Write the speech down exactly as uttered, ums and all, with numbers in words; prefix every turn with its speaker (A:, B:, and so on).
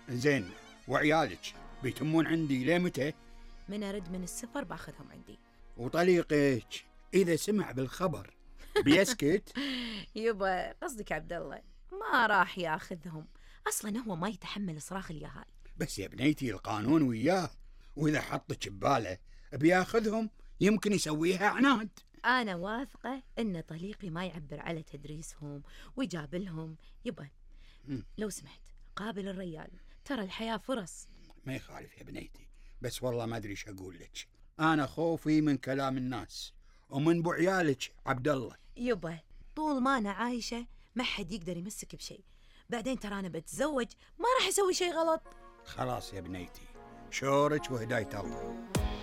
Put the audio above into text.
A: زين، وعيالك بيتمون عندي ليه متى؟
B: من أرد من السفر باخذهم عندي.
A: وطليقك إذا سمع بالخبر بيسكت؟
B: يبا قصدك عبد الله ما راح ياخذهم، أصلا هو ما يتحمل صراخ اليهال.
A: بس يا بنيتي القانون وياه، وإذا حطك بباله بياخذهم يمكن يسويها عناد.
B: أنا واثقة إن طليقي ما يعبر على تدريسهم ويجابلهم. يبا لو سمحت قابل الريال، ترى الحياة فرص.
A: ما يخالف يا بنيتي، بس والله ما أدري إيش أقول لك. أنا خوفي من كلام الناس ومن بو عيالك عبد الله.
B: يبا طول ما أنا عايشة ما حد يقدر يمسك بشيء، بعدين ترى أنا بتزوج ما راح أسوي شيء غلط.
A: خلاص يا بنيتي، شورك وهداية الله.